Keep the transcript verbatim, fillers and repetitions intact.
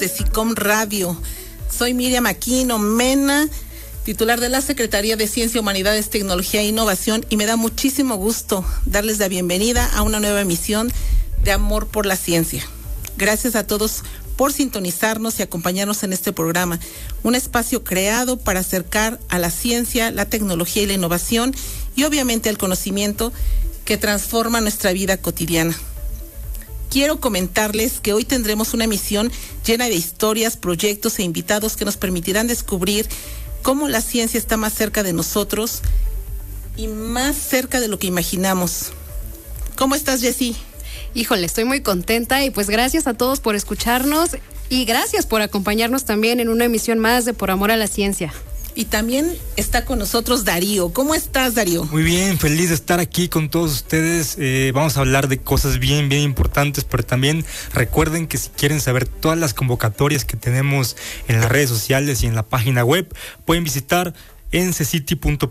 de SICOM Radio. Soy Miriam Aquino Mena, titular de la Secretaría de Ciencia, Humanidades, Tecnología e Innovación, y me da muchísimo gusto darles la bienvenida a una nueva emisión de Amor por la Ciencia. Gracias a todos por sintonizarnos y acompañarnos en este programa, un espacio creado para acercar a la ciencia, la tecnología y la innovación, y obviamente al conocimiento que transforma nuestra vida cotidiana. Quiero comentarles que hoy tendremos una emisión llena de historias, proyectos e invitados que nos permitirán descubrir cómo la ciencia está más cerca de nosotros y más cerca de lo que imaginamos. ¿Cómo estás, Jessy? Híjole, estoy muy contenta y pues gracias a todos por escucharnos y gracias por acompañarnos también en una emisión más de Por Amor a la Ciencia. Y también está con nosotros Darío. ¿Cómo estás, Darío? Muy bien, feliz de estar aquí con todos ustedes. Eh, vamos a hablar de cosas bien, bien importantes, pero también recuerden que si quieren saber todas las convocatorias que tenemos en las redes sociales y en la página web, pueden visitar en cecity punto